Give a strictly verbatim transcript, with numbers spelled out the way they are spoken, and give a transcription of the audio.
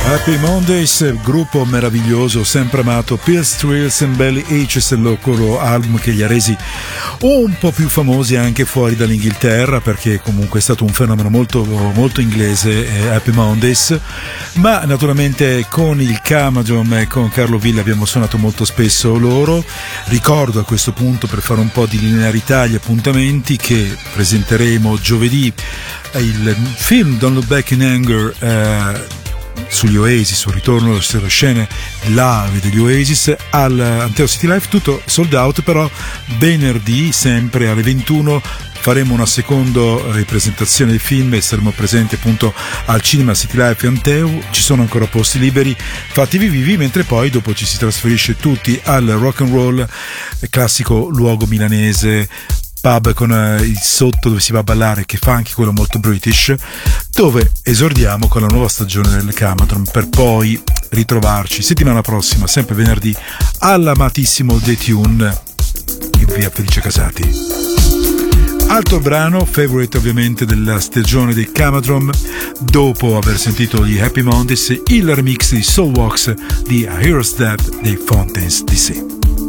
Happy Mondays, gruppo meraviglioso, sempre amato, Pills, Thrills and Belly Aches, il loro album che li ha resi un po' più famosi anche fuori dall'Inghilterra, perché comunque è stato un fenomeno molto, molto inglese, eh, Happy Mondays. Ma naturalmente con il Camadrom e con Carlo Villa abbiamo suonato molto spesso loro. Ricordo a questo punto, per fare un po' di linearità agli appuntamenti, che presenteremo giovedì il film Don't Look Back in Anger eh, sugli Oasis, sul ritorno alle scene live degli Oasis al Anteo City Life, tutto sold out. Però venerdì sempre alle ventuno faremo una seconda ripresentazione del film e saremo presenti appunto al Cinema City Life Anteo. Ci sono ancora posti liberi, fatevi vivi, mentre poi dopo ci si trasferisce tutti al Rock and Roll, classico luogo milanese, pub con uh, il sotto dove si va a ballare, che fa anche quello molto British, dove esordiamo con la nuova stagione del Camadrom, per poi ritrovarci settimana prossima, sempre venerdì, all'amatissimo The Tune in via Felice Casati. Altro brano, favorite ovviamente della stagione del Camadrom, dopo aver sentito gli Happy Mondays, il remix di Soul Walks di A Hero's Death dei Fountains D C.